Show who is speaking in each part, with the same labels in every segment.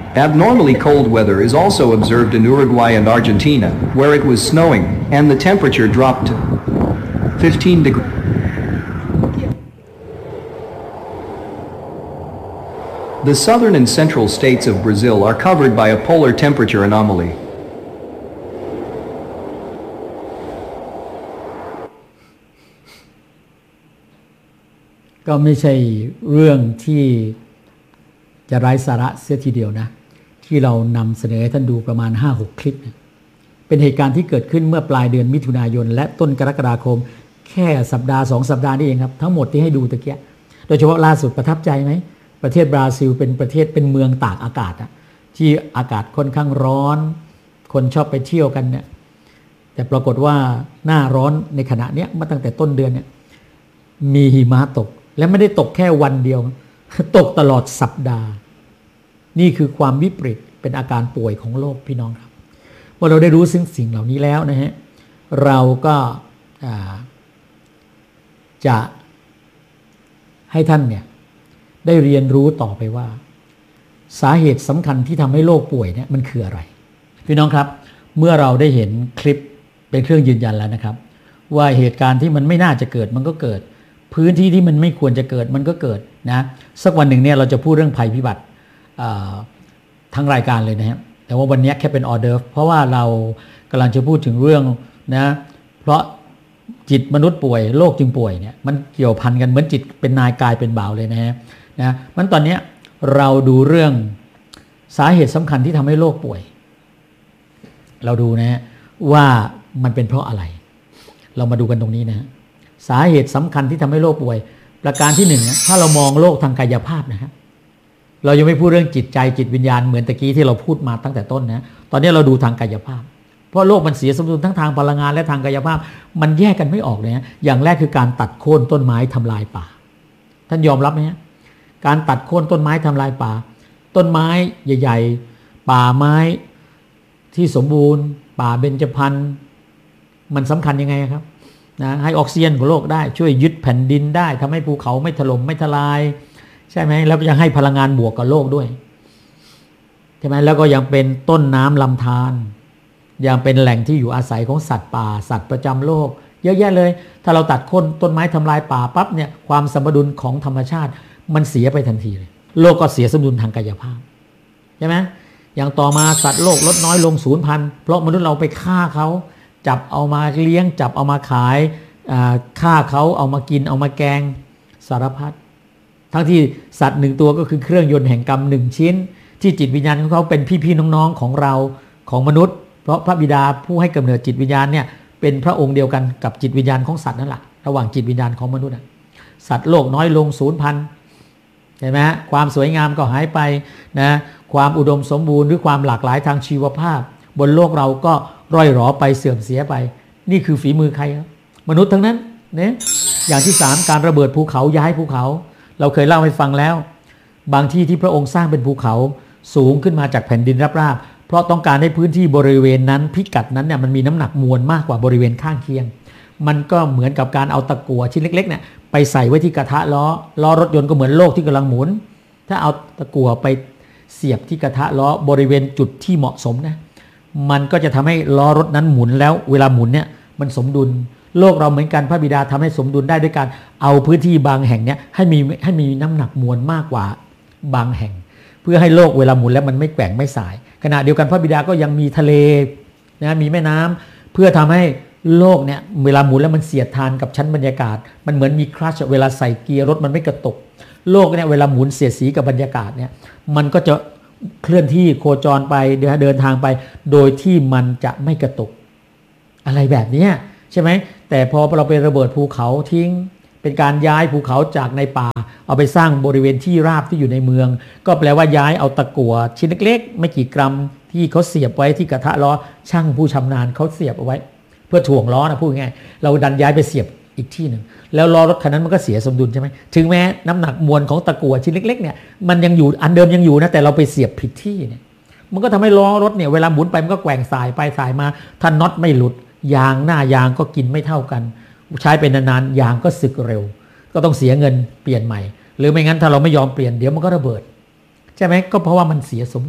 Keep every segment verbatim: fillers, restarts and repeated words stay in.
Speaker 1: Abnormally cold weather is also observed in Uruguay and Argentina, where it was snowing, and the temperature dropped to fifteen degrees. The southern and central states of Brazil are covered by a polar temperature anomaly.
Speaker 2: ก็ไม่ใช่เรื่องที่จะไร้สาระเสียทีเดียวนะที่เรานำเสนอให้ท่านดูประมาณ ห้าหก คลิปเป็นเหตุการณ์ที่เกิดขึ้นเมื่อปลายเดือนมิถุนายนและต้นกรกฎาคมแค่สัปดาห์สองสัปดาห์นี่เองครับทั้งหมดที่ให้ดูตะเกียโดยเฉพาะล่าสุดประทับใจไหมประเทศบราซิลเป็นประเทศเป็นเมืองตากอากาศอะที่อากาศค่อนข้างร้อนคนชอบไปเที่ยวกันเนี่ยแต่ปรากฏว่าหน้าร้อนในขณะนี้มาตั้งแต่ต้นเดือนเนี่ยมีหิมะตกและไม่ได้ตกแค่วันเดียวตกตลอดสัปดาห์นี่คือความวิปริตเป็นอาการป่วยของโลกพี่น้องครับเมื่อเราได้รู้ซึ่งสิ่งเหล่านี้แล้วนะฮะเราก็จะให้ท่านเนี่ยได้เรียนรู้ต่อไปว่าสาเหตุสำคัญที่ทำให้โลกป่วยเนี่ยมันคืออะไรพี่น้องครับเมื่อเราได้เห็นคลิปเป็นเครื่องยืนยันแล้วนะครับว่าเหตุการณ์ที่มันไม่น่าจะเกิดมันก็เกิดพื้นที่ที่มันไม่ควรจะเกิดมันก็เกิดนะสักวันหนึ่งเนี่ยเราจะพูดเรื่องภัยพิบัติทั้งรายการเลยนะฮะแต่ว่าวันนี้แค่เป็นออเดอร์เพราะว่าเรากำลังจะพูดถึงเรื่องนะเพราะจิตมนุษย์ป่วยโลกจึงป่วยเนี่ยมันเกี่ยวพันกันเหมือนจิตเป็นนายกายเป็นบ่าวเลยนะฮะนะมันตอนนี้เราดูเรื่องสาเหตุสำคัญที่ทำให้โลกป่วยเราดูนะฮะว่ามันเป็นเพราะอะไรเรามาดูกันตรงนี้นะฮะสาเหตุสำคัญที่ทำให้โลกป่วยประการที่หนึ่งถ้าเรามองโลกทางกายภาพนะฮะเรายังไม่พูดเรื่องจิตใจจิตวิญญาณเหมือนตะกี้ที่เราพูดมาตั้งแต่ต้นนะตอนนี้เราดูทางกายภาพเพราะโลกมันเสียสมดุลทั้งทางพลังงานและทางกายภาพมันแยกกันไม่ออกเลยนะอย่างแรกคือการตัดโค่นต้นไม้ทำลายป่าท่านยอมรับไหมฮะการตัดโค่นต้นไม้ทำลายป่าต้นไม้ใหญ่ๆป่าไม้ที่สมบูรณ์ป่าเบญจพรรณมันสำคัญยังไงครับนะให้ออกซิเจนของโลกได้ช่วยยึดแผ่นดินได้ทำให้ภูเขาไม่ถล่มไม่ทลายใช่ไหมแล้วยังให้พลังงานบวกกับโลกด้วยใช่ไหมแล้วก็ยังเป็นต้นน้ำลำธารยังเป็นแหล่งที่อยู่อาศัยของสัตว์ป่าสัตว์ประจำโลกเยอะแยะเลยถ้าเราตัดโค่นต้นไม้ทำลายป่าปั๊บเนี่ยความสมดุลของธรรมชาติมันเสียไปทันทีเลยโลกก็เสียสมดุลทางกายภาพใช่ไหมอย่างต่อมาสัตว์โลกลดน้อยลงสูญพันธุ์เพราะมนุษย์เราไปฆ่าเขาจับเอามาเลี้ยงจับเอามาขายฆ่าเขาเอามากินเอามาแกงสารพัดทั้งที่สัตว์หนึ่งตัวก็คือเครื่องยนต์แห่งกรรมหนึ่งชิ้นที่จิตวิญญาณของเขาเป็นพี่ๆน้องๆของเราของมนุษย์เพราะพระบิดาผู้ให้กำเนิดจิตวิญญาณเนี่ยเป็นพระองค์เดียวกันกับจิตวิญญาณของสัตว์นั่นแหละระหว่างจิตวิญญาณของมนุษย์สัตว์โลกน้อยลงสูญพันธุ์เห็นไหมฮะความสวยงามก็หายไปนะความอุดมสมบูรณ์หรือความหลากหลายทางชีวภาพบนโลกเราก็ร่อยหรอไปเสื่อมเสียไปนี่คือฝีมือใครครับมนุษย์ทั้งนั้นเนี่ยอย่างที่สามการระเบิดภูเขาย้ายภูเขาเราเคยเล่าให้ฟังแล้วบางที่ที่พระองค์สร้างเป็นภูเขาสูงขึ้นมาจากแผ่นดินราบๆเพราะต้องการให้พื้นที่บริเวณนั้นพิกัดนั้นเนี่ยมันมีน้ำหนักมวลมากกว่าบริเวณข้างเคียงมันก็เหมือนกับการเอาตะกั่วชิ้นเล็กๆเนี่ยไปใส่ไว้ที่กระทะล้อล้อรถยนต์ก็เหมือนโลกที่กำลังหมุนถ้าเอาตะกั่วไปเสียบที่กระทะล้อบริเวณจุดที่เหมาะสมนะมันก็จะทำให้ล้อรถนั้นหมุนแล้วเวลาหมุนเนี่ยมันสมดุลโลกเราเหมือนกันพระบิดาทำให้สมดุลได้ด้วยการเอาพื้นที่บางแห่งเนี่ยให้มีให้มีน้ำหนักมวลมากกว่าบางแห่งเพื่อให้โลกเวลาหมุนแล้วมันไม่แกว่งไม่สายขณะเดียวกันพระบิดาก็ยังมีทะเลนะมีแม่น้ำเพื่อทำให้โลกเนี่ยเวลาหมุนแล้วมันเสียดทานกับชั้นบรรยากาศมันเหมือนมีคลัตช์เวลาใส่เกียร์รถมันไม่กระตุกโลกเนี่ยเวลาหมุนเสียดสีกับบรรยากาศเนี่ยมันก็จะเคลื่อนที่โคจรไปเดินทางไปโดยที่มันจะไม่กระตุกอะไรแบบนี้ใช่ไหมแต่พอเราไประเบิดภูเขาทิ้งเป็นการย้ายภูเขาจากในป่าเอาไปสร้างบริเวณที่ราบที่อยู่ในเมืองก็แปลว่าย้ายเอาตะกั่วชิ้นเล็กๆไม่กี่กรัมที่เขาเสียบไว้ที่กระทะล้อช่างผู้ชำนาญเขาเสียบเอาไว้เพื่อถ่วงล้อนะพูดง่ายเราดันย้ายไปเสียบอีกที่หนึ่งแล้วล้อรถคันนั้นมันก็เสียสมดุลใช่ไหมถึงแม้น้ำหนักมวลของตะกั่วชิ้นเล็กๆเนี่ยมันยังอยู่อันเดิมยังอยู่นะแต่เราไปเสียบผิดที่เนี่ยมันก็ทำให้ล้อรถเนี่ยเวลาหมุนไปมันก็แกว่งสายไปสายมาถ้าน็อตไม่หลุดยางหน้ายางก็กินไม่เท่ากันใช้เป็นนานๆยางก็สึกเร็วก็ต้องเสียเงินเปลี่ยนใหม่หรือไม่งั้นถ้าเราไม่ยอมเปลี่ยนเดี๋ยวมันก็ระเบิดใช่ไหมก็เพราะว่ามันเสียสมดุล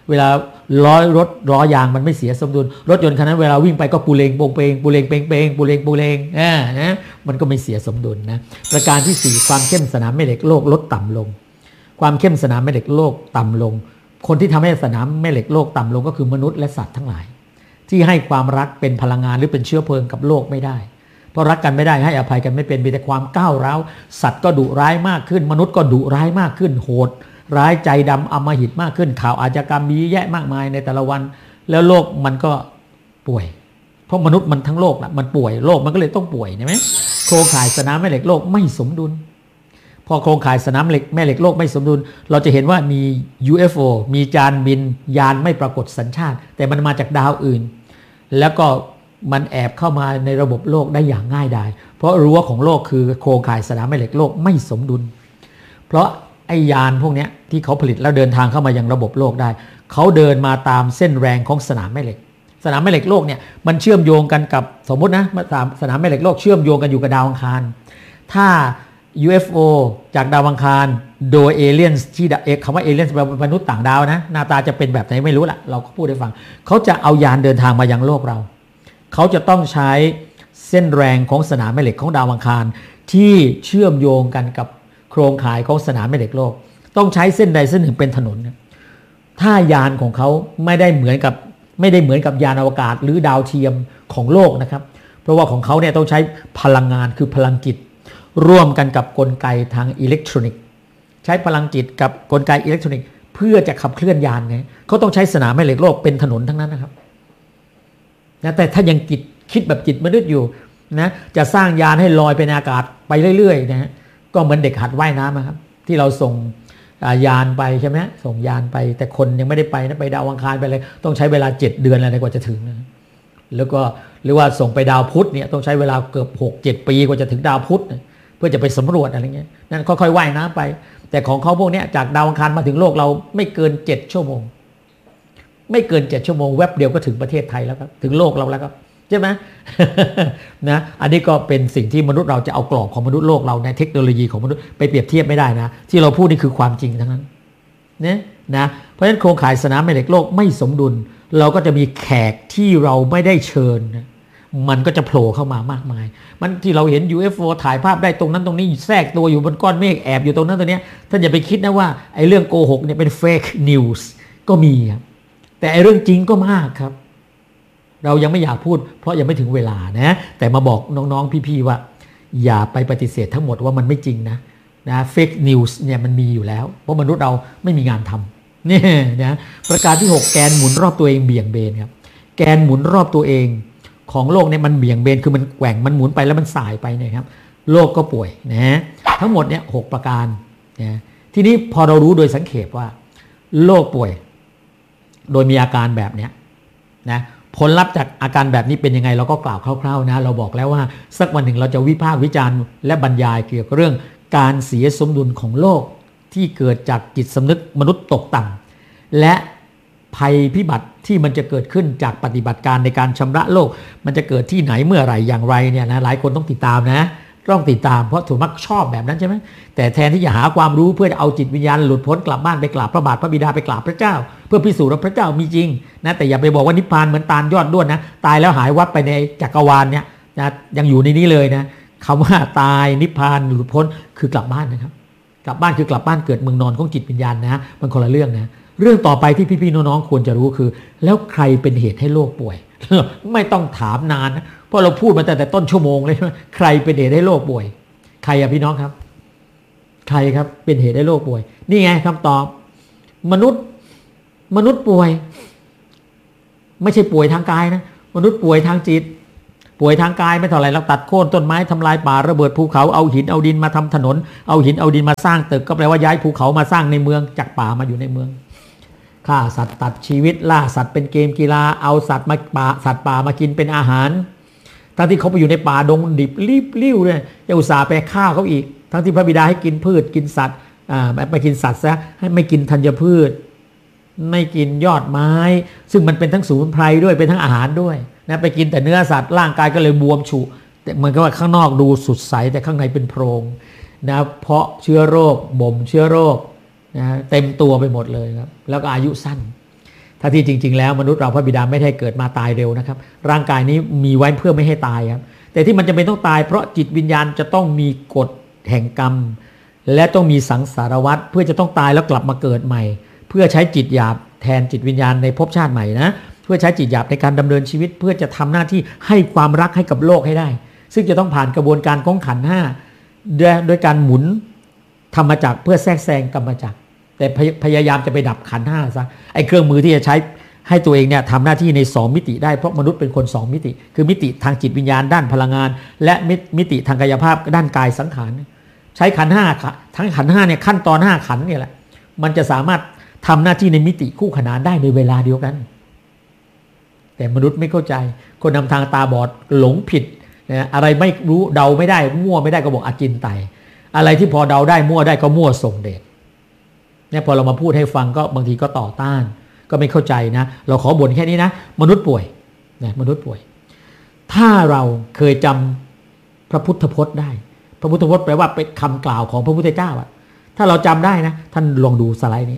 Speaker 2: เวลาล้อรถล้อยางมันไม่เสียสมดุลรถยนต์คันนั้นเวลาวิ่งไปก็ปูเลงโปงเปงปูเลงเปงเปงปูเลงปูเลงอ่านะมันก็ไม่เสียสมดุลนะประการที่สี่ความเข้มสนามแม่เหล็กโลกลดต่ำลงความเข้มสนามแม่เหล็กโลกต่ำลงคนที่ทำให้สนามแม่เหล็กโลกต่ำลงก็คือมนุษย์และสัตว์ทั้งหลายที่ให้ความรักเป็นพลังงานหรือเป็นเชื้อเพลิงกับโลกไม่ได้เพราะรักกันไม่ได้ให้อภัยกันไม่เป็นมีแต่ความก้าวร้าวสัตว์ก็ดุร้ายมากขึ้นมนุษย์ก็ดุร้ายมากขึ้นโหดร้ายใจดำอำมหิตมากขึ้นข่าวอาชญากรรมมีแยะมากมายในแต่ละวันแล้วโลกมันก็ป่วยเพราะมนุษย์มันทั้งโลกแหละมันป่วยโลกมันก็เลยต้องป่วยใช่ไหมโครงข่ายสนามแม่เหล็กโลกไม่สมดุลพอโครงข่ายสนามเหล็กแม่เหล็กโลกไม่สมดุลเราจะเห็นว่ามี ยู เอฟ โอ มีจานบินยานไม่ปรากฏสัญชาติแต่มันมาจากดาวอื่นแล้วก็มันแอบเข้ามาในระบบโลกได้อย่างง่ายดายเพราะรั้วของโลกคือโครงข่ายสนามแม่เหล็กโลกไม่สมดุลเพราะไอ้ยานพวกนี้ที่เขาผลิตแล้วเดินทางเข้ามายังระบบโลกได้เขาเดินมาตามเส้นแรงของสนามแม่เหล็กสนามแม่เหล็กโลกเนี่ยมันเชื่อมโยงกันกับสมมตินะสนามแม่เหล็กโลกเชื่อมโยงกันอยู่กับดาวอังคารถ้า ยู เอฟ โอ จากดาวอังคารโดยเอเลี่ยนที่คำว่าเอเลี่ยนเป็นมนุษย์ต่างดาวนะหน้าตาจะเป็นแบบไหนไม่รู้ละเราก็พูดให้ฟังเขาจะเอายานเดินทางมายังโลกเราเขาจะต้องใช้เส้นแรงของสนามแม่เหล็กของดาวอังคารที่เชื่อมโยงกันกับโครงข่ายของสนามแม่เหล็กโลกต้องใช้เส้นใดเส้นหนึ่งเป็นถนนถ้ายานของเขาไม่ได้เหมือนกับไม่ได้เหมือนกับยานอวกาศหรือดาวเทียมของโลกนะครับเพราะว่าของเขาเนี่ยต้องใช้พลังงานคือพลังจิตร่วมกันกับกลไกทางอิเล็กทรอนิกส์ใช้พลังจิตกับกลไกอิเล็กทรอนิกส์เพื่อจะขับเคลื่อนยานไงเขาต้องใช้สนามแม่เหล็กโลกเป็นถนนทั้งนั้นนะครับนะแต่ถ้ายังจิตคิดแบบจิตมนุษย์อยู่นะจะสร้างยานให้ลอยไปในอากาศไปเรื่อยๆนะฮะก็เหมือนเด็กหัดว่ายน้ำครับที่เราส่งยานไปใช่ไหมส่งยานไปแต่คนยังไม่ได้ไปนะไปดาวอังคารไปเลยต้องใช้เวลาเจ็ดเดือนอะไรกว่าจะถึงนะแล้วก็หรือว่าส่งไปดาวพุธเนี่ยต้องใช้เวลาเกือบหกเจ็ดปีกว่าจะถึงดาวพุธเพื่อจะไปสำรวจอะไรเงี้ยนั่นค่อยๆว่ายน้ำไปแต่ของเขาพวกนี้จากดาวอังคารมาถึงโลกเราไม่เกินเจ็ดชั่วโมงไม่เกินเจ็ดชั่วโมงแวบเดียวก็ถึงประเทศไทยแล้วครับถึงโลกเราแล้วครับใช่ไหม นะอันนี้ก็เป็นสิ่งที่มนุษย์เราจะเอากรอบของมนุษย์โลกเราในเทคโนโลยีของมนุษย์ไปเปรียบเทียบไม่ได้นะที่เราพูดนี่คือความจริงทั้งนั้นเนี่ยนะเพราะฉะนั้นโครงข่ายสนามแม่เหล็กโลกไม่สมดุลเราก็จะมีแขกที่เราไม่ได้เชิญนะมันก็จะโผล่เข้ามามากมายมันที่เราเห็น ยู เอฟ โอ ถ่ายภาพได้ตรงนั้นตรงนี้แทรกตัวอยู่บนก้อนเมฆแอบอยู่ตรงนั้นตรงนี้ท่านอย่าไปคิดนะว่าไอ้เรื่องโกหกเนี่ยเป็นเฟกนิวส์ก็มีครับแต่ไอ้เรื่องจริงก็มากครับเรายังไม่อยากพูดเพราะยังไม่ถึงเวลานะแต่มาบอกน้องๆพี่ๆว่าอย่าไปปฏิเสธทั้งหมดว่ามันไม่จริงนะนะเฟกนิวส์เนี่ยมันมีอยู่แล้วเพราะมนุษย์เราไม่มีงานทำนี่นะประการที่หกแกนหมุนรอบตัวเองเบี่ยงเบนครับแกนหมุนรอบตัวเองของโลกเนี่ยมันเบี่ยงเบนคือมันแกว่งมันหมุนไปแล้วมันสายไปเนี่ยครับโลกก็ป่วยนะทั้งหมดเนี่ยหกประการนะทีนี้พอเรารู้โดยสังเขปว่าโลกป่วยโดยมีอาการแบบเนี้ยนะผลลัพธ์จากอาการแบบนี้เป็นยังไงเราก็กล่าวคร่าวๆนะเราบอกแล้วว่าสักวันหนึ่งเราจะวิพากษ์วิจารณ์และบรรยายเกี่ยวกับเรื่องการเสียสมดุลของโลกที่เกิดจากจิตสำนึกมนุษย์ตกต่ำและภัยพิบัติที่มันจะเกิดขึ้นจากปฏิบัติการในการชำระโลกมันจะเกิดที่ไหนเมื่อไหร่อย่างไรเนี่ยนะหลายคนต้องติดตามนะต้องติดตามเพราะถูกมักชอบแบบนั้นใช่ไหมแต่แทนที่จะหาความรู้เพื่อจะเอาจิตวิญญาณหลุดพ้นกลับบ้านไปกราบพระบาทพระบิดาไปกราบพระเจ้าเพื่อพิสูจน์ว่าพระเจ้ามีจริงนะแต่อย่าไปบอกว่านิพพานเหมือนตาลยอดด้วนนะตายแล้วหายวับไปในจักรวาลเนี่ยนะยังอยู่ในนี้เลยนะคำว่าตายนิพพานหลุดพ้นคือกลับบ้านนะครับกลับบ้านคือกลับบ้านเกิดเมืองนอนของจิตวิญญาณนะมันคนละเรื่องนะเรื่องต่อไปที่พี่ๆน้องๆควรจะรู้คือแล้วใครเป็นเหตุให้โลกป่วย ไม่ต้องถามนานนะเพราะเราพูดมาแต่แต่ต้นชั่วโมงเลยใครเป็นเหตุให้โลกป่วยใครอะพี่น้องครับใครครับเป็นเหตุให้โลกป่วยนี่ไงคำตอบมนุษย์มนุษย์ป่วยไม่ใช่ป่วยทางกายนะมนุษย์ป่วยทางจิตป่วยทางกายไม่เท่าไหร่เราตัดโค่นต้นไม้ทำลายป่าระเบิดภูเขาเอาหินเอาดินมาทำถนนเอาหินเอาดินมาสร้างตึกก็แปลว่าย้ายภูเขามาสร้างในเมืองจากป่ามาอยู่ในเมืองฆ่าสัตว์ตัดชีวิตล่าสัตว์เป็นเกมกีฬาเอาสัตว์มาป่าสัตว์ป่ามากินเป็นอาหารทั้งที่เขาไปอยู่ในป่าดงดิบรีบลิ้วเนี่ยจะอุตส่าห์ไปฆ่าเขาอีกทั้งที่พระบิดาให้กินพืชกินสัตว์อ่าไม่กินสัตว์ซะให้ไม่กินธัญพืชไม่กินยอดไม้ซึ่งมันเป็นทั้งสมุนไพรด้วยเป็นทั้งอาหารด้วยนะไปกินแต่เนื้อสัตว์ร่างกายก็เลยบวมฉุแต่เหมือนกับว่าข้างนอกดูสดใสแต่ข้างในเป็นโพรงนะเพราะเชื้อโรคบ่มเชื้อโรคนะเต็มตัวไปหมดเลยครับแล้วก็อายุสั้นถ้าที่จริงๆแล้วมนุษย์เราพระบิดาไม่ได้เกิดมาตายเร็วนะครับร่างกายนี้มีไว้เพื่อไม่ให้ตายครับแต่ที่มันจะเป็นต้องตายเพราะจิตวิญญาณจะต้องมีกฎแห่งกรรมและต้องมีสังสารวัฏเพื่อจะต้องตายแล้วกลับมาเกิดใหม่เพื่อใช้จิตหยาบแทนจิตวิญญาณในภพชาติใหม่นะเพื่อใช้จิตหยาบในการดำเนินชีวิตเพื่อจะทำหน้าที่ให้ความรักให้กับโลกให้ได้ซึ่งจะต้องผ่านกระบวนการของขันธ์ห้าโดยการหมุนธรรมจักรเพื่อแทรกแซงกรรมจักรแต่พยายามจะไปดับขันธ์ห้าซะไอ้เครื่องมือที่จะใช้ให้ตัวเองเนี่ยทำหน้าที่ในสองมิติได้เพราะมนุษย์เป็นคนสองมิติคือมิติทางจิตวิญญาณด้านพลังงานและมิติทางกายภาพด้านกายสังขารใช้ขันธ์ห้าทั้งขันธ์ห้าเนี่ยขั้นตอนห้าขันธ์เนี่ยแหละมันจะสามารถทำหน้าที่ในมิติคู่ขนานได้ในเวลาเดียวกันแต่มนุษย์ไม่เข้าใจคนนำทางตาบอดหลงผิดนะอะไรไม่รู้เดาไม่ได้มั่วไม่ได้ก็บอกอาจินไตอะไรที่พอเดาได้มั่วได้ก็มั่วส่งเดชเนี่ยพอเรามาพูดให้ฟังก็บางทีก็ต่อต้านก็ไม่เข้าใจนะเราขอบ่นแค่นี้นะมนุษย์ป่วยนะมนุษย์ป่วยถ้าเราเคยจำพระพุทธพจน์ได้พระพุทธพจน์แปลว่าเป็นคำกล่าวของพระพุทธเจ้าอะถ้าเราจำได้นะท่านลองดูสไลด์นี้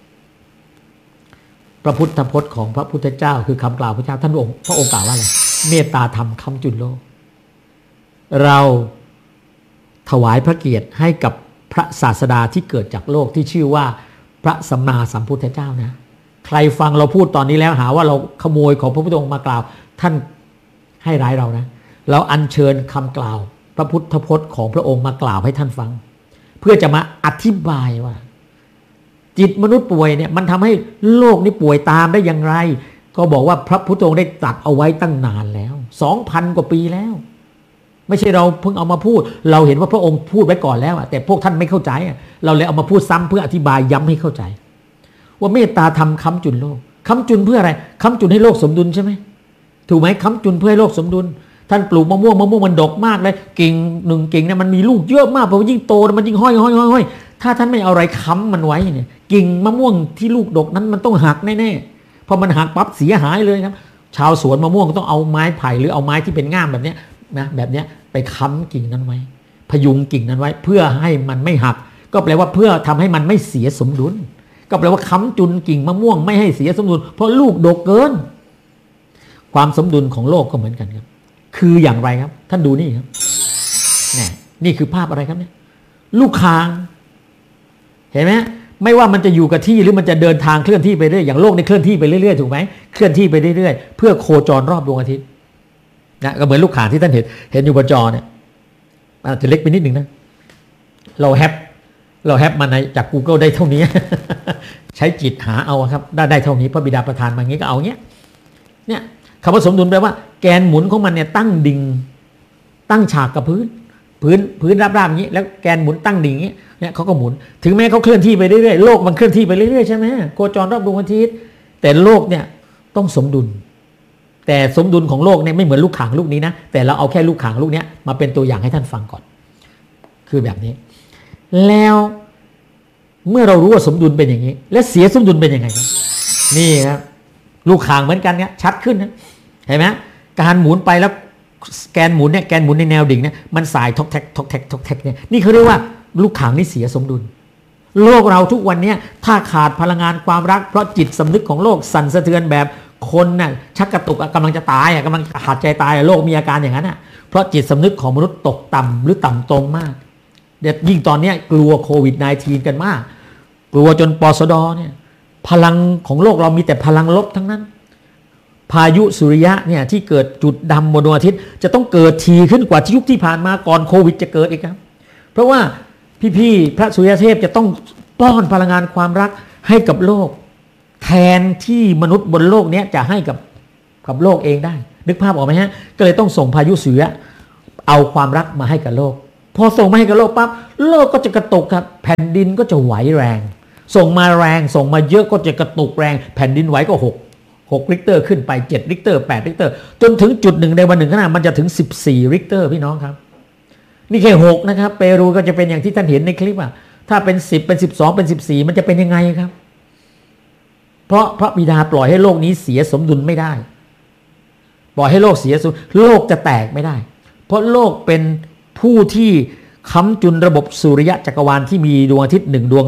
Speaker 2: พระพุทธพจน์ของพระพุทธเจ้าคือคำกล่าวพระเจ้าท่านองค์พระองค์กล่าวว่าอะไรเมตตาธรรมค้ำจุนโลกเราถวายพระเกียรติให้กับพระศาสดาที่เกิดจากโลกที่ชื่อว่าพระสัมมาสัมพุทธเจ้านะใครฟังเราพูดตอนนี้แล้วหาว่าเราขโมยของพระพุทธองค์มากล่าวท่านให้ร้ายเรานะเราอัญเชิญคำกล่าวพระพุทธพจน์ของพระองค์มากล่าวให้ท่านฟังเพื่อจะมาอธิบายว่าจิตมนุษย์ป่วยเนี่ยมันทำให้โลกนี้ป่วยตามได้อย่างไรก็บอกว่าพระพุทธองค์ได้ตรัสเอาไว้ตั้งนานแล้ว สองพัน กว่าปีแล้วไม่ใช่เราเพิ่งเอามาพูดเราเห็นว่าพระองค์พูดไว้ก่อนแล้วแต่พวกท่านไม่เข้าใจเราเลยเอามาพูดซ้ำเพื่ออธิบายย้ำให้เข้าใจว่าเมตตาธรรมค้ำจุนโลกค้ำจุนเพื่ออะไรค้ำจุนให้โลกสมดุลใช่ไหมถูกไหมค้ำจุนเพื่อให้โลกสมดุลท่านปลูกมะม่วงมะม่วงมันดกมากเลยกิ่งหนึ่งกิ่งเนี่ยมันมีลูกเยอะมากพอยิ่งโตมันยิ่งห้อยห้อยห้อยห้อยถ้าท่านไม่เอาอะไรค้ำมันไว้เนี่ยกิ่งมะม่วงที่ลูกดกนั้นมันต้องหักแน่ๆพอมันหักปั๊บเสียหายเลยครับชาวสวนมะม่วงต้องเอาไม้ไผ่หรือเอาไม้ที่เป็นง่ามแบบเนี้ยนะแบบเนี้ยไปค้ำกิ่งนั้นไว้พยุงกิ่งนั้นไว้เพื่อให้มันไม่หักก็แปลว่าเพื่อทำให้มันไม่เสียสมดุลก็แปลว่าค้ำจุนกิ่งมะม่วงไม่ให้เสียสมดุลเพราะลูกดกเกินความสมดุลของโลกก็เหมือนกันครับคืออย่างไรครับท่านดูนี่ครับนี่นี่คือภาพอะไรครับเนี่ยลูกคางเห็นไหมไม่ว่ามันจะอยู่กับที่หรือมันจะเดินทางเคลื่อนที่ไปเรื่อยอย่างโลกในเคลื่อนที่ไปเรื่อยๆถูกไหมเคลื่อนที่ไปเรื่อยๆเพื่อโคจรรอบดวงอาทิตย์นะก็เหมือนลูกคางที่ท่านเห็นเห็นอยู่บนจอเนี่ยอาจจะเล็กไปนิดหนึ่งนะเราแฮปเราแฮปมาในจาก Google ได้เท่านี้ ใช้จิตหาเอาครับได้ได้เท่านี้พระบิดาประทานมาอย่างนี้ก็เอาเงี้ยเนี่ยคำว่าสมดุลแปลว่าแกนหมุนของมันเนี่ยตั้งดิ่งตั้งฉากกับพื้นพื้นพื้นราบๆอย่างนี้แล้วแกนหมุนตั้งดิ่งอย่างนี้เนี่ยเขาก็หมุนถึงแม้เขาเคลื่อนที่ไปเรื่อยๆโลกมันเคลื่อนที่ไปเรื่อยๆใช่ไหมโคจรรอบดวงอาทิตย์แต่โลกเนี่ยต้องสมดุลแต่สมดุลของโลกเนี่ยไม่เหมือนลูกข่างลูกนี้นะแต่เราเอาแค่ลูกข่างลูกนี้มาเป็นตัวอย่างให้ท่านฟังก่อนคือแบบนี้แล้วเมื่อเรารู้ว่าสมดุลเป็นอย่างนี้และเสียสมดุลเป็นยังไงครับนี่ครับลูกข่างเหมือนกันเนี่ยชัดขึ้นนะเห็นไหมการหมุนไปแล้วแกนหมุนเนี่ยแกนหมุนในแนวดิ่งเนี่ยมันสายทอกแท็กทอกแท็กทอกแท็กเนี่ยนี่เขาเรียกว่าลูกข่างนี่เสียสมดุลโลกเราทุกวันนี้ถ้าขาดพลังงานความรักเพราะจิตสำนึกของโลกสั่นสะเทือนแบบคนน่ะชักกระตุกกำลังจะตายอ่ะกำลังขาดใจตายโลกมีอาการอย่างนั้นอ่ะเพราะจิตสำนึกของมนุษย์ตกต่ำหรือต่ำตรงมากเด็ดยิ่งตอนนี้กลัวโควิด สิบเก้า กันมากกลัวจนปสดเนี่ยพลังของโลกเรามีแต่พลังลบทั้งนั้นพายุสุริยะเนี่ยที่เกิดจุดดำบนดวงอาทิตย์จะต้องเกิดทีขึ้นกว่าที่ยุคที่ผ่านมาก่อนโควิดจะเกิดอีกครับเพราะว่าพี่ๆพระสุริยเทพจะต้องป้อนพลังงานความรักให้กับโลกแทนที่มนุษย์บนโลกนี้จะให้กับกับโลกเองได้นึกภาพออกไหมฮะก็เลยต้องส่งพายุสุริยะเอาความรักมาให้กับโลกพอส่งมาให้กับโลกปั๊บโลกก็จะกระตุกครับแผ่นดินก็จะไหวแรงส่งมาแรงส่งมาเยอะก็จะกระตุกแรงแผ่นดินไหวก็หก หกริกเตอร์ขึ้นไปเจ็ดริกเตอร์แปดริกเตอร์จนถึงจุดหนึ่งในวันหนึ่งขนาดมันจะถึงสิบสี่ริกเตอร์พี่น้องครับนี่แค่หกนะครับเปรูก็จะเป็นอย่างที่ท่านเห็นในคลิปอ่ะถ้าเป็นสิบเป็นสิบสองเป็นสิบสี่มันจะเป็นยังไงครับเพราะพระบิดาปล่อยให้โลกนี้เสียสมดุลไม่ได้ปล่อยให้โลกเสียสมดุลโลกจะแตกไม่ได้เพราะโลกเป็นผู้ที่ค้ำจุนระบบสุริยะจักรวาลที่มีดวงอาทิตย์หนึ่งดวงและ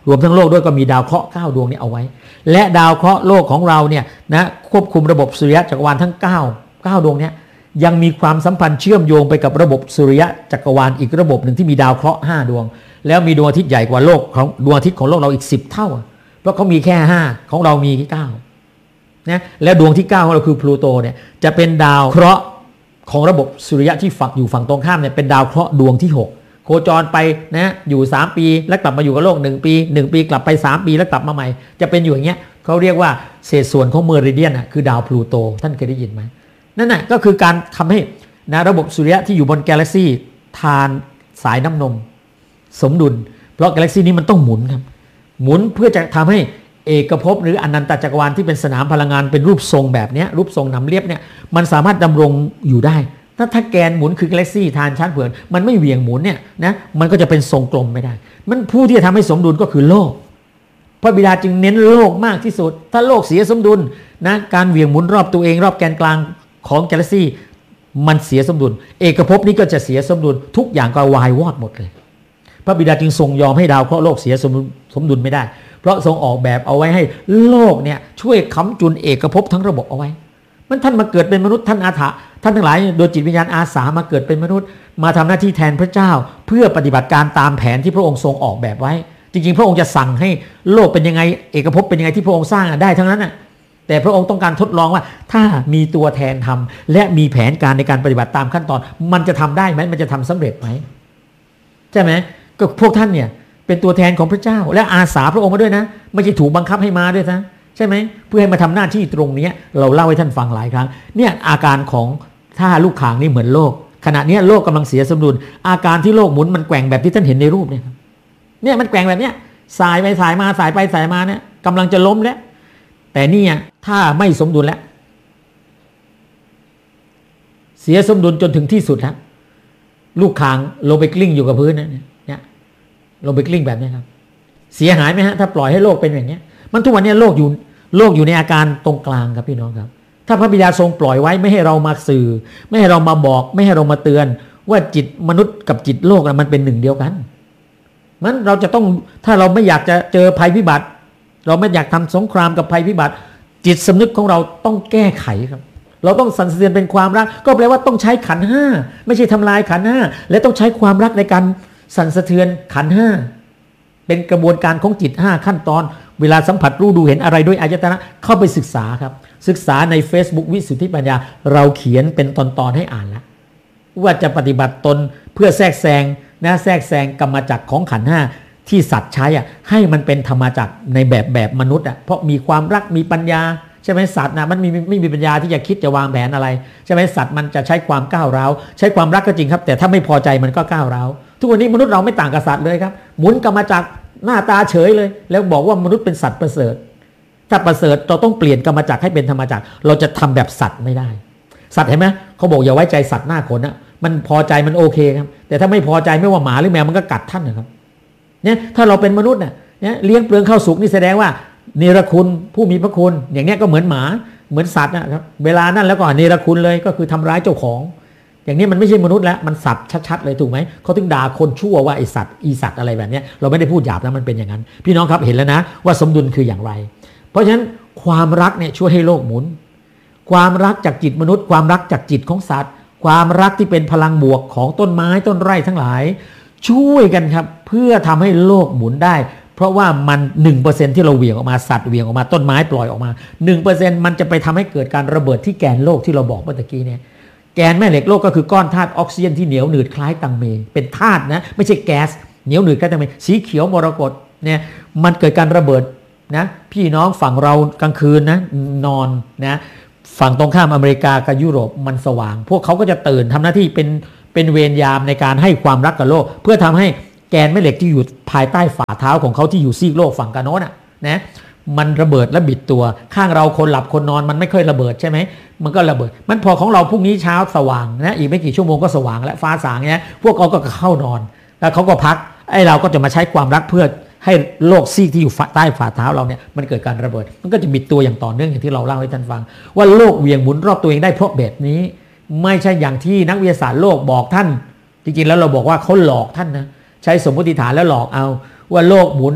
Speaker 2: รวมทั้งโลกด้วยก็มีดาวเคราะห์เก้าดวงนี้เอาไว้และดาวเคราะห์โลกของเราเนี่ยนะควบคุมระบบสุริยะจักรวาลทั้งเก้า เก้าดวงนี้ยังมีความสัมพันธ์เชื่อมโยงไปกับระบบสุริยะจักรวาลอีกระบบหนึ่งที่มีดาวเคราะห์ห้าดวงแล้วมีดวงอาทิตย์ใหญ่กว่าโลกของดวงอาทิตย์ของโลกเราอีกสิบเท่าเพราะเขามีแค่ห้าของเรามีเก้านะแล้วดวงที่เก้าของเราคือพลูโตเนี่ยจะเป็นดาวเคราะห์ของระบบสุริยะที่ฝักอยู่ฝั่งตรงข้ามเนี่ยเป็นดาวเคราะห์ดวงที่หกโคจรไปนะอยู่สามปีแล้วกลับมาอยู่กับโลกหนึ่งปีหนึ่งปีกลับไปสามปีแล้วกลับมาใหม่จะเป็นอยู่อย่างเงี้ยเขาเรียกว่าเศษส่วนของเมริเดียนอ่ะคือดาวพลูโตท่านเคยได้ยินไหมนั่นน่ะก็คือการทำให้นะระบบสุริยะที่อยู่บนกาแล็กซี่ทานสายน้ำนมสมดุลเพราะกาแล็กซี่นี้มันต้องหมุนครับหมุนเพื่อจะทำให้เอกภพหรืออนันตจักรวาลที่เป็นสนามพลังงานเป็นรูปทรงแบบนี้รูปทรงหนำเลียบเนี่ยมันสามารถดำรงอยู่ได้ถ้าถ้าแกนหมุนคือกาแล็กซี่ทานชั้นเผือกมันไม่เหวี่ยงหมุนเนี่ยนะมันก็จะเป็นทรงกลมไม่ได้มันผู้ที่จะทำให้สมดุลก็คือโลกพระบิดาจึงเน้นโลกมากที่สุดถ้าโลกเสียสมดุลนะการเหวี่ยงหมุนรอบตัวเองรอบแกนกลางของกาแล็กซี่มันเสียสมดุลเอกภพนี้ก็จะเสียสมดุลทุกอย่างก็วายวอดหมดเลยพระบิดาจึงทรงยอมให้ดาวเคราะห์โลกเสียสมดุลไม่ได้เพราะทรงออกแบบเอาไว้ให้โลกเนี่ยช่วยค้ำจุนเอกภพทั้งระบบเอาไว้มันท่านมาเกิดเป็นมนุษย์ท่านอาถะท่านทั้งหลายโดยจิตวิญญาณอาสามาเกิดเป็นมนุษย์มาทำหน้าที่แทนพระเจ้าเพื่อปฏิบัติการตามแผนที่พระองค์ทรงออกแบบไว้จริงๆพระองค์จะสั่งให้โลกเป็นยังไงเอกภพเป็นยังไงที่พระองค์สร้างได้ทั้งนั้นน่ะแต่พระองค์ต้องการทดลองว่าถ้ามีตัวแทนทำและมีแผนการในการปฏิบัติตามขั้นตอนมันจะทำได้ไหมมันจะทำสำเร็จไหมใช่ไหมก็พวกท่านเนี่ยเป็นตัวแทนของพระเจ้าและอาสาพระองค์มาด้วยนะไม่ใช่ถูกบังคับให้มาด้วยนะใช่ไหมเพื่อให้มาทำหน้าที่ตรงนี้เราเล่าให้ท่านฟังหลายครั้งเนี่ยอาการของถ้าลูกข่างนี่เหมือนโลกขณะนี้โลกกำลังเสียสมดุลอาการที่โลกหมุนมันแกว่งแบบที่ท่านเห็นในรูปเนี่ยเนี่ยมันแกว่งแบบเนี้ยสายไปสายมาสายไปสายมาเนี่ยกำลังจะล้มแล้วแต่นี่ถ้าไม่สมดุลแล้วเสียสมดุลจนถึงที่สุดแล้วลูกข่างลงไปกลิ้งอยู่กับพื้นนะเนี่ยลงไปกลิ้งแบบนี้ครับเสียหายไหมฮะถ้าปล่อยให้โลกเป็นอย่างนี้มันทุกวันนี้โลกอยู่โลกอยู่ในอาการตรงกลางครับพี่น้องครับถ้าพระบิดาทรงปล่อยไว้ไม่ให้เรามาสื่อไม่ให้เรามาบอกไม่ให้เรามาเตือนว่าจิตมนุษย์กับจิตโลกมันเป็นหนึ่งเดียวกันมันเราจะต้องถ้าเราไม่อยากจะเจอภัยพิบัติเราไม่อยากทำสงครามกับภัยพิบัติจิตสำนึกของเราต้องแก้ไขครับเราต้องสั่นสะเทือนเป็นความรักก็แปลว่าต้องใช้ขันธ์ห้าไม่ใช่ทำลายขันธ์ห้าและต้องใช้ความรักในการสั่นสะเทือนขันธ์ห้าเป็นกระบวนการของจิตห้าขั้นตอนเวลาสัมผัสรู้ดูเห็นอะไรด้วยอายตนะเข้าไปศึกษาครับศึกษาใน Facebook วิสุทธิปัญญาเราเขียนเป็นตอนๆให้อ่านแล้วว่าจะปฏิบัติตนเพื่อแทรกแซงนะแทรกแซงกรรมจักรของขันธ์ห้าที่สัตว์ใช้อ่ะให้มันเป็นธรรมจักรในแบบแบบมนุษย์อ่ะเพราะมีความรักมีปัญญาใช่ไหมสัตว์นะมันมีไม่มีปัญญาที่จะคิดจะวางแผนอะไรใช่ไหมสัตว์มันจะใช้ความก้าวร้าวใช้ความรักก็จริงครับแต่ถ้าไม่พอใจมันก็ก้าวร้าวทุกวันนี้มนุษย์เราไม่ต่างกับสัตว์เลยครับหมุนกรรมจักรหน้าตาเฉยเลยแล้วบอกว่ามนุษย์เป็นสัตว์ประเสริฐถ้าประเสริฐเราต้องเปลี่ยนกรรมจักรให้เป็นธรรมจักรเราจะทำแบบสัตว์ไม่ได้สัตว์เห็นไหมเขาบอกอย่าไว้ใจสัตว์หน้าขนนะมันพอใจมันโอเคครับแต่ถ้าไม่พอใจไม่ว่าหมาหรือแมวมันก็กัดท่านนะครับเนี่ยถ้าเราเป็นมนุษย์เนี่ยเลี้ยงเปลืองข้าวสุกนี่แสดงว่าเนรคุณผู้มีพระคุณอย่างนี้ก็เหมือนหมาเหมือนสัตว์นะครับเวลานั้นแล้วก็เนรคุณเลยก็คือทำร้ายเจ้าของอย่างนี้มันไม่ใช่มนุษย์แล้วมันสัตว์ชัดๆเลยถูกไหมเขาถึงด่าคนชั่วว่าไอสัตว์อีสัตว์อะไรแบบนี้เราไม่ได้พูดหยาบนะมันเป็นอย่างนั้นพี่น้องครับเห็นแล้วนะว่าสมดุลคืออย่างไรเพราะฉะนั้นความรักเนี่ยช่วยให้โลกหมุนความรักจากจิตมนุษย์ความรักจากจิตของสัตว์ความรักที่เป็นพลังบวกของต้นไม้ต้นไร่ทั้งหลายช่วยกันครับเพื่อทำให้โลกหมุนได้เพราะว่ามัน หนึ่งเปอร์เซ็นต์ ที่เราเหวี่ยงออกมาสัตว์เหวี่ยงออกมาต้นไม้ปล่อยออกมา หนึ่งเปอร์เซ็นต์ มันจะไปทำให้เกิดการระเบิดที่แกนโลกที่เราบอกเมื่อกี้เนี่ยแกนแม่เหล็กโลกก็คือก้อนธาตุออกซิเจนที่เหนียวหนืดคล้ายตังเมเป็นธาตุนะไม่ใช่แก๊สเหนียวหนืดคล้ายตังเมสีเขียวมรกตเนี่ยมันเกิดการระเบิดนะพี่น้องฝั่งเรากลางคืนนะนอนนะฝั่งตรงข้ามอเมริกากับยุโรปมันสว่างพวกเขาก็จะตื่นทำหน้าที่เป็นเป็นเวรยามในการให้ความรักกับโลกเพื่อทำให้แกนแม่เหล็กที่อยู่ภายใต้ฝ่าเท้าของเขาที่อยู่ซีกโลกฝั่งกันโน้นอ่ะนะมันระเบิดและบิดตัวข้างเราคนหลับคนนอนมันไม่ค่อยระเบิดใช่ไหมมันก็ระเบิดมันพอของเราพรุ่งนี้เช้าสว่างนะอีกไม่กี่ชั่วโมงก็สว่างและฟ้าสางเนี้ยพวกเขาก็เข้านอนแล้วเขาก็พักไอ้เราก็จะมาใช้ความรักเพื่อให้โลกซีกที่อยู่ใต้ฝ่าเท้าเราเนี่ยมันเกิดการระเบิดมันก็จะบิดตัวอย่างต่อเนื่องอย่างที่เราเล่าให้ท่านฟังว่าโลกเหวี่ยงหมุนรอบตัวเองได้เพราะแบบนี้ไม่ใช่อย่างที่นักวิทยาศาสตร์โลกบอกท่านจริงๆแล้วเราบอกว่าเขาหลอกท่านนะใช้สมมติฐานแล้วหลอกเอาว่าโลกหมุน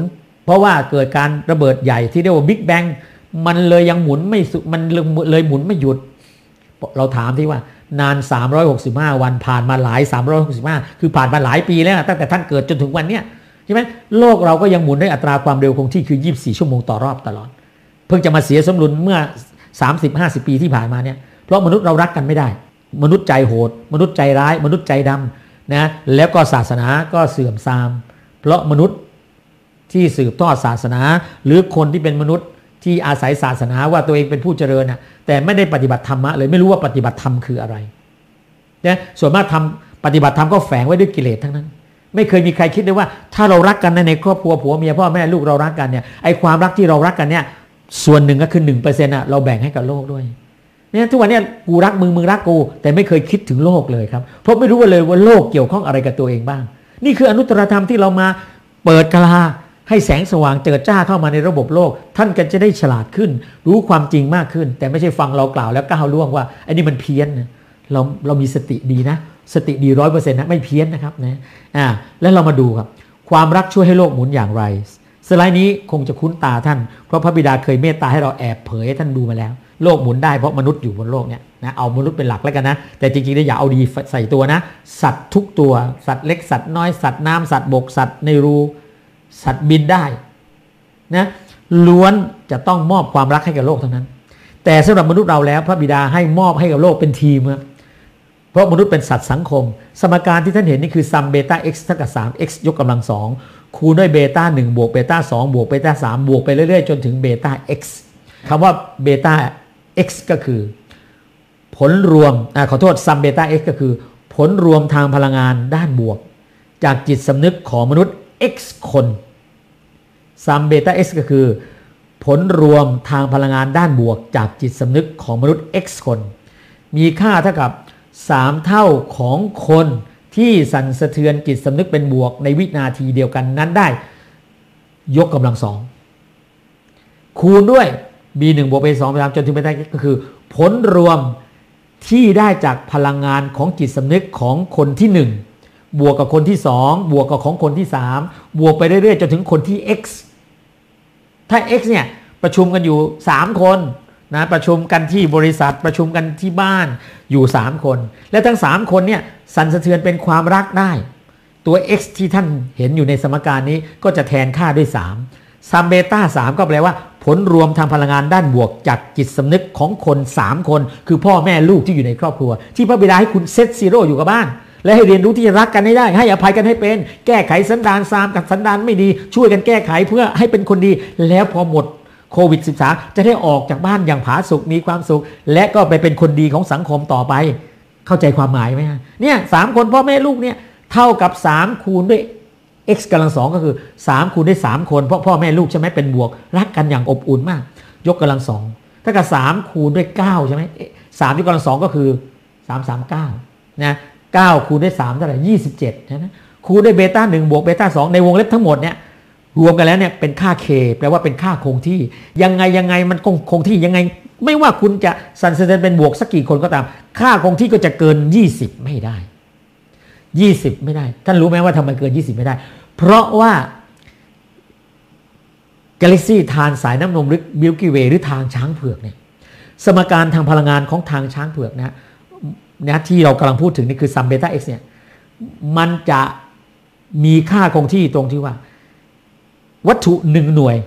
Speaker 2: เพราะว่าเกิดการระเบิดใหญ่ที่เรียกว่าบิ๊กแบงมันเลยยังหมุนไม่มันเลยหมุนไม่หยุดเราถามที่ว่านานสามร้อยหกสิบห้าวันผ่านมาหลายสามร้อยหกสิบห้าคือผ่านมาหลายปีแล้วตั้งแต่ท่านเกิดจนถึงวันเนี้ยใช่ไหมโลกเราก็ยังหมุนด้วยอัตราความเร็วคงที่คือยี่สิบสี่ชั่วโมงต่อรอบตลอดเพิ่งจะมาเสียสมดุลเมื่อ สามสิบ ห้าสิบ ปีที่ผ่านมาเนี่ยเพราะมนุษย์เรารักกันไม่ได้มนุษย์ใจโหดมนุษย์ใจร้ายมนุษย์ใจดำนะแล้วก็ศาสนาก็เสื่อมทรามเพราะมนุษย์ที่สืบทอดศาสนาหรือคนที่เป็นมนุษย์ที่อาศัยศาสนาว่าตัวเองเป็นผู้เจริญนะแต่ไม่ได้ปฏิบัติธรรมะเลยไม่รู้ว่าปฏิบัติธรรมคืออะไรนะส่วนมากทำปฏิบัติธรรมก็แฝงไว้ด้วยกิเลสทั้งนั้นไม่เคยมีใครคิดเลยว่าถ้าเรารักกันในครอบครัวผัวเมียพ่อแม่ลูกเรารักกันเนี่ยไอ้ความรักที่เรารักกันเนี่ยส่วนหนึ่งก็คือ หนึ่งเปอร์เซ็นต์ อ่ะเราแบ่งให้กับโลกด้วยเนี่ยทุกวันนี้กูรักมึงมึงรักกูแต่ไม่เคยคิดถึงโลกเลยครับเพราะไม่รู้เลยว่าโลกเกี่ยวข้องอะไรกับตัวเองบ้างนี่คืออนุตตรธรรมที่เรามาเปิดกลาให้แสงสว่างเจิดจ้าเข้ามาในระบบโลกท่านก็จะได้ฉลาดขึ้นรู้ความจริงมากขึ้นแต่ไม่ใช่ฟังเรากล่าวแล้วก้าวล่วงว่าไอ้นี่มันเพี้ยนนะเราเรามีสติดีนะสติดี ร้อยเปอร์เซ็นต์ นะไม่เพี้ยนนะครับนะอ่าแล้วเรามาดูครับความรักช่วยให้โลกหมุนอย่างไรสไลด์นี้คงจะคุ้นตาท่านเพราะพระบิดาเคยเมตตาให้เราแอบเผยให้ท่านดูมาแล้วโลกหมุนได้เพราะมนุษย์อยู่บนโลกเนี่ยนะเอามนุษย์เป็นหลักแล้วกันนะแต่จริงๆแล้วอย่าเอาดีใส่ตัวนะสัตว์ทุกตัวสัตว์เล็กสัตว์น้อยสัตว์น้ำสัตว์บกสัตว์ในรูสัตว์บินได้นะล้วนจะต้องมอบความรักให้กับโลกทั้งนั้นแต่สำหรับมนุษย์เราแล้วพระบิดาให้มอบให้กับโลกเป็นทีมครับเพราะมนุษย์เป็นสัตว์สังคมสมการที่ท่านเห็นนี่คือซัมเบต้า x เท่ากับ สาม x ยกกำลังสองคูณด้วยเบต้าหนึ่งบวกเบต้าสองบวกเบต้าสามบวกไปเรื่อยๆจนถึงเบต้า x คำว่าเบต้า x ก็คือผลรวมอ่าขอโทษซัมเบต้า x ก็คือผลรวมทางพลังงานด้านบวกจากจิตสำนึกของมนุษย์ x คนซัมเบต้า x ก็คือผลรวมทางพลังงานด้านบวกจากจิตสำนึกของมนุษย์ x คนมีค่าเท่ากับสามเท่าของคนที่สั่นสะเทือนจิตสำนึกเป็นบวกในวินาทีเดียวกันนั้นได้ยกกำลังสองคูณด้วย b หนึ่ง บวก b สองไปตามจนถึง beta x ก็คือผลรวมที่ได้จากพลังงานของจิตสำนึกของคนที่หนึ่งบวกกับคนที่สองบวกกับของคนที่สามบวกไปเรื่อยๆจนถึงคนที่ x ถ้า x เนี่ยประชุมกันอยู่สามคนนะประชุมกันที่บริษัทประชุมกันที่บ้านอยู่สามคนและทั้งสามคนเนี่ยสั่นสะเทือนเป็นความรักได้ตัว x ที่ท่านเห็นอยู่ในสมการนี้ก็จะแทนค่าด้วยสามซัมเบต้าสามก็แปลว่าผลรวมทางพลังงานด้านบวกจากจิตสำนึกของคนสามคนคือพ่อแม่ลูกที่อยู่ในครอบครัวที่พระบิดาให้คุณเซตซีโร่อยู่กับบ้านและให้เรียนรู้ที่จะรักกันให้ได้ให้อภัยกันให้เป็นแก้ไขสันดานซามกับสันดานไม่ดีช่วยกันแก้ไขเพื่อให้เป็นคนดีแล้วพอหมดโควิด สิบสาม จะได้ออกจากบ้านอย่างผาสุกมีความสุขและก็ไปเป็นคนดีของสังคมต่อไปเข้าใจความหมายไหมเนี่ยสามคนพ่อแม่ลูกเนี่ยเท่ากับสามคูณด้วย x กำลังสองก็คือสามคูณด้วยสามคนเพราะพ่อแม่ลูกใช่ไหมเป็นบวกรักกันอย่างอบอุ่นมากยกกำลังสองถ้ากับสามคูณด้วยเก้าใช่ไหมสามยกกำลังสองก็คือสาม สาม เก้านะเก้าคูณด้วยสามเท่าไหร่ยี่สิบเจ็ดใช่ไหมคูณด้วยเบต้าหนึ่งบวกเบต้าสองในวงเล็บทั้งหมดเนี่ยรวมกันแล้วเนี่ยเป็นค่า k แปลว่าเป็นค่าคงที่ยังไงยังไงมันคงคงที่ยังไงไม่ว่าคุณจะสั่นสะเทือนเป็นบวกสักกี่คนก็ตามค่าคงที่ก็จะเกินยี่สิบไม่ได้ยี่สิบไม่ได้ท่านรู้ไหมว่าทำไมเกินยี่สิบไม่ได้เพราะว่ากาแล็กซี่ทานสายน้ำนมหรือมิลกี้เวย์หรือทางช้างเผือกเนี่ยสมการทางพลังงานของทางช้างเผือกนะนะที่เรากำลังพูดถึงนี่คือซัมเบต้า x เนี่ยมันจะมีค่าคงที่ตรงที่ว่าวัตถุหนึ่งหน่วย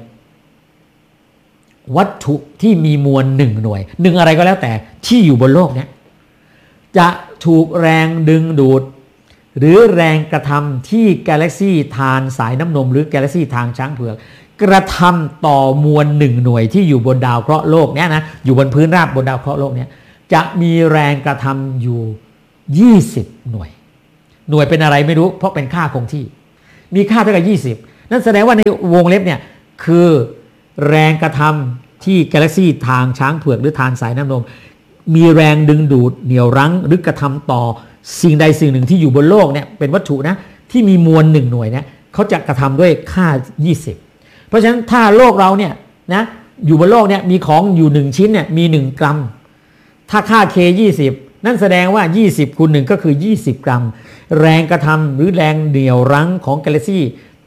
Speaker 2: วัตถุที่มีมวลหนึ่งหน่วยหนึ่งอะไรก็แล้วแต่ที่อยู่บนโลกเนี่ยจะถูกแรงดึงดูดหรือแรงกระทำที่กาแล็กซี่ทานสายน้ำนมหรือกาแล็กซี่ทางช้างเผือกกระทำต่อมวลหนึ่งหน่วยที่อยู่บนดาวเคราะห์โลกเนี่ยนะอยู่บนพื้นราบบนดาวเคราะห์โลกเนี่ยจะมีแรงกระทำอยู่ยี่สิบหน่วยหน่วยเป็นอะไรไม่รู้เพราะเป็นค่าคงที่มีค่าเท่ากับยี่สิบนั่นแสดงว่าในวงเล็บเนี่ยคือแรงกระทำที่กาแล็กซี่ทางช้างเผือกหรือทานสายน้ำนมมีแรงดึงดูดเหนี่ยวรั้งหรือกระทำต่อสิ่งใดสิ่งหนึ่งที่อยู่บนโลกเนี่ยเป็นวัตถุนะที่มีมวลหนึ่งหน่วยเนี่ยเขาจะกระทำด้วยค่ายี่สิบเพราะฉะนั้นถ้าโลกเราเนี่ยนะอยู่บนโลกเนี่ยมีของอยู่หนึ่งชิ้นเนี่ยมีหนึ่งกรัมถ้าค่า k ยี่สิบนั่นแสดงว่ายี่สิบคูณหนึ่งก็คือยี่สิบกรัมแรงกระทำหรือแรงเหนี่ยวรั้งของกาแล็กซี่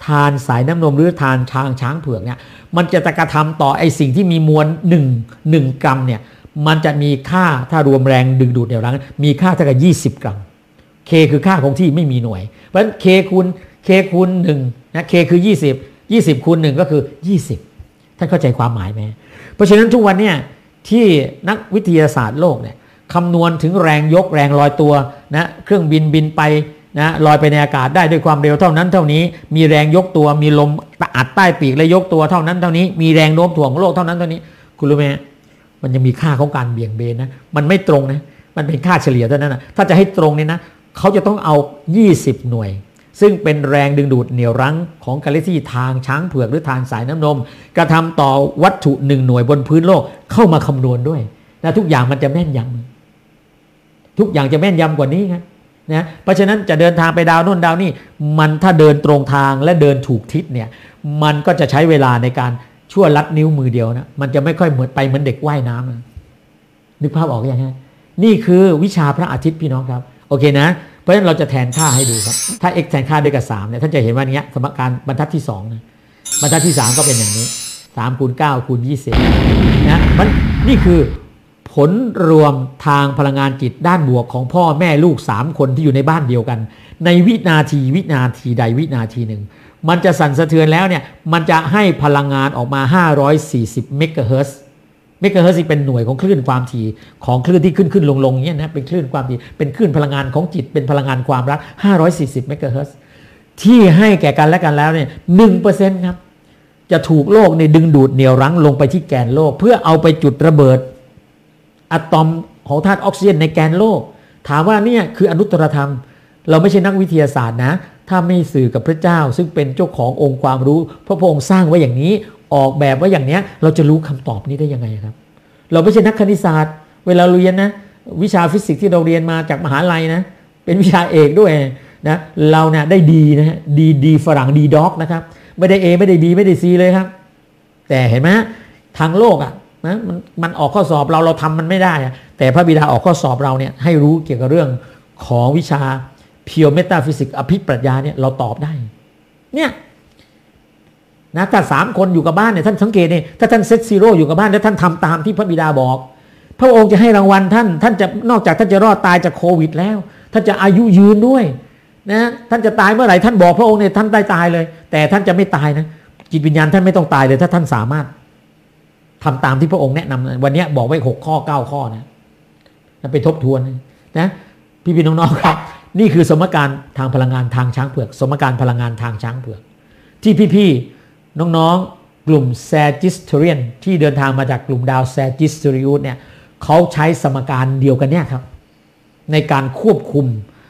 Speaker 2: ทานสายน้ำนมหรือทานช้างช้างเผือกเนี่ยมันจะกระทำต่อไอสิ่งที่มีมวลหนึ่ง หนึ่งกรัมเนี่ยมันจะมีค่าถ้ารวมแรงดึงดูดเดี่ยวรั้งมีค่าเท่ากับยี่สิบกรัม K คือค่าคงที่ไม่มีหน่วยเพราะฉะนั้น K คูณ K คูณหนึ่งนะ K คือยี่สิบ ยี่สิบคูณหนึ่งก็คือยี่สิบท่านเข้าใจความหมายไหมเพราะฉะนั้นทุกวันเนี่ยที่นักวิทยาศาสตร์โลกเนี่ยคำนวณถึงแรงยกแรงลอยตัวนะเครื่องบินบินไปนะลอยไปในอากาศได้ด้วยความเร็วเท่านั้นเท่านี้มีแรงยกตัวมีลมอัดใต้ปีกและยกตัวเท่านั้นเท่านี้มีแรงโน้มถ่วงของโลกเท่านั้นเท่านี้คุณรู้ไหมมันยังมีค่าของการเบี่ยงเบนนะมันไม่ตรงนะมันเป็นค่าเฉลี่ยเท่านั้นนะถ้าจะให้ตรงเนี่ยนะเขาจะต้องเอายี่สิบหน่วยซึ่งเป็นแรงดึงดูดเหนี่ยวรั้งของกาแล็กซี่ทางช้างเผือกหรือทางสายน้ำนมกระทำต่อวัตถุหนึ่งหน่วยบนพื้นโลกเข้ามาคำนวณด้วยนะทุกอย่างมันจะแม่นยำทุกอย่างจะแม่นยำกว่านี้ครับนะเพราะฉะนั้นจะเดินทางไปดาวโน่นดาวนี่มันถ้าเดินตรงทางและเดินถูกทิศเนี่ยมันก็จะใช้เวลาในการชั่วลัดนิ้วมือเดียวนะมันจะไม่ค่อยเหมือนไปเหมือนเด็กว่ายน้ำนะนึกภาพออกยังฮะนี่คือวิชาพระอาทิตย์พี่น้องครับโอเคนะเพราะฉะนั้นเราจะแทนค่าให้ดูครับถ้า x แทนค่าด้วยกับสามเนี่ยท่านจะเห็นว่าเนี้ยสมการบรรทัดที่สองนะบรรทัดที่สามก็เป็นอย่างนี้สามคูณเก้าคูณยี่สิบนะมันนี่คือผลรวมทางพลังงานจิตด้านบวกของพ่อแม่ลูกสามคนที่อยู่ในบ้านเดียวกันในวินาทีวินาทีใดวินาทีหนึ่งมันจะสั่นสะเทือนแล้วเนี่ยมันจะให้พลังงานออกมาห้าร้อยสี่สิบเมกะเฮิรตซ์เมกะเฮิรตซ์เป็นหน่วยของคลื่นความถี่ของคลื่นที่ขึ้นขึ้นลงลงเนี่ยนะเป็นคลื่นความถี่เป็นคลื่นพลังงานของจิตเป็นพลังงานความรักห้าร้อยสี่สิบเมกะเฮิรตซ์ที่ให้แก่กันและกันแล้วเนี่ย หนึ่งเปอร์เซ็นต์ ครับจะถูกโลกในดึงดูดเหนี่ยวรั้งลงไปที่แกนโลกเพื่อเอาไปจุดระเบิดอะตอมของธาตุออกซิเจนในแกนโลกถามว่าเนี่ยคืออนุตตรธรรมเราไม่ใช่นักวิทยาศาสตร์นะถ้าไม่สื่อกับพระเจ้าซึ่งเป็นเจ้าขององค์ความรู้พระองค์สร้างไว้อย่างนี้ออกแบบไว้อย่างนี้เราจะรู้คำตอบนี้ได้ยังไงครับเราไม่ใช่นักคณิตศาสตร์เวลาเรียนนะวิชาฟิสิกส์ที่เราเรียนมาจากมหาลัยนะเป็นวิชาเอกด้วยนะเราเนี่ยได้ดีนะดีดีฝรั่งดีด็อกนะครับไม่ได้ A ไม่ได้ B ไม่ได้ C เลยครับแต่เห็นไหมทางโลกอ่ะนะมันมันออกข้อสอบเราเราทำมันไม่ได้แต่พระบิดาออกข้อสอบเราเนี่ยให้รู้เกี่ยวกับเรื่องของวิชาเพียวเมตาฟิสิกส์อภิปรัชญาเนี่ยเราตอบได้เนี่ยนะถ้าสามคนอยู่กับบ้านเนี่ยท่านสังเกตเนี่ยถ้าท่านเซตซีโร่อยู่กับบ้านแล้วท่านทำตามที่พระบิดาบอกพระองค์จะให้รางวัลท่านท่านจะนอกจากท่านจะรอดตายจากโควิดแล้วท่านจะอายุยืนด้วยนะท่านจะตายเมื่อไหร่ท่านบอกพระองค์เนี่ยท่านได้ตายเลยแต่ท่านจะไม่ตายนะจิตวิญญาณท่านไม่ต้องตายเลยถ้าท่านสามารถทำตามที่พระองค์แนะนำวันนี้บอกไว้หกข้อเก้าข้อนะไปทบทวนนะพี่พี่น้องๆครับนี่คือสมการทางพลังงานทางช้างเผือกสมการพลังงานทางช้างเผือกที่พี่ๆน้องๆกลุ่มแซจิสเทเรียนที่เดินทางมาจากกลุ่มดาวแซจิสเทริอุสเนี่ยเขาใช้สมการเดียวกันเนี่ยครับในการควบคุม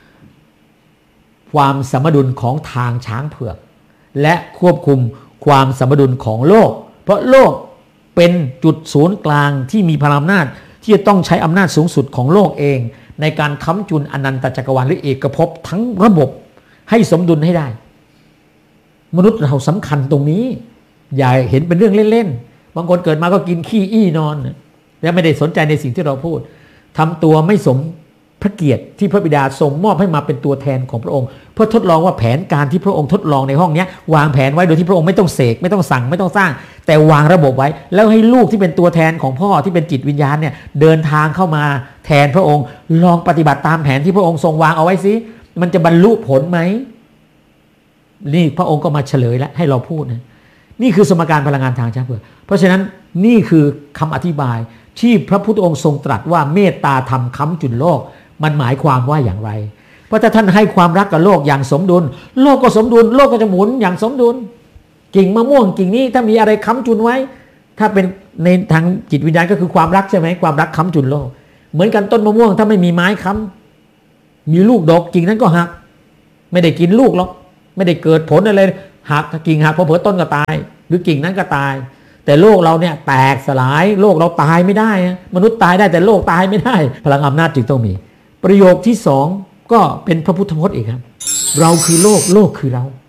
Speaker 2: ความสมดุลของทางช้างเผือกและควบคุมความสมดุลของโลกเพราะโลกเป็นจุดศูนย์กลางที่มีพลังอำนาจที่จะต้องใช้อำนาจสูงสุดของโลกเองในการค้ำจุนอนันตจักรวาลหรือเอกภพทั้งระบบให้สมดุลให้ได้มนุษย์เราสำคัญตรงนี้อย่าเห็นเป็นเรื่องเล่นๆบางคนเกิดมาก็กินขี้อี้นอนแล้วไม่ได้สนใจในสิ่งที่เราพูดทำตัวไม่สมพระเกียรติที่พระบิดาทรงมอบให้มาเป็นตัวแทนของพระองค์เพื่อทดลองว่าแผนการที่พระองค์ทดลองในห้องนี้วางแผนไว้โดยที่พระองค์ไม่ต้องเสกไม่ต้องสั่งไม่ต้องสร้างแต่วางระบบไว้แล้วให้ลูกที่เป็นตัวแทนของพ่อที่เป็นจิตวิญญาณเนี่ยเดินทางเข้ามาแทนพระองค์ลองปฏิบัติตามแผนที่พระองค์ทรงวางเอาไว้สิมันจะบรรลุผลไหมนี่พระองค์ก็มาเฉลยแล้วให้เราพูดนะนี่คือสมการพลังงานทางช้างเผือกเพราะฉะนั้นนี่คือคำอธิบายที่พระพุทธองค์ทรงตรัสว่าเมตตาธรรมค้ำจุนโลกมันหมายความว่าอย่างไรเพราะถ้าท่านให้ความรักกับโลกอย่างสมดุลโลกก็สมดุลโลกก็จะหมุนอย่างสมดุลกิ่งมะม่วงกิ่งนี้ถ้ามีอะไรค้ำจุนไว้ถ้าเป็นในทางจิตวิญญาณก็คือความรักใช่ไหมความรักค้ำจุนโลกเหมือนกันต้นมะม่วงถ้าไม่มีไม้ค้ำมีลูกดอกกิ่งนั้นก็หักไม่ได้กินลูกหรอกไม่ได้เกิดผลอะไรหักกิ่งหักพอเผลอต้นก็ตายหรือกิ่งนั้นก็ตายแต่โลกเราเนี่ยแตกสลายโลกเราตายไม่ได้มนุษย์ตายได้แต่โลกตายไม่ได้พลังอำนาจจึงต้องมีประโยคที่สองก็เป็นพระพุทธพจน์อีกครับเราคือโลกโลกคือเรา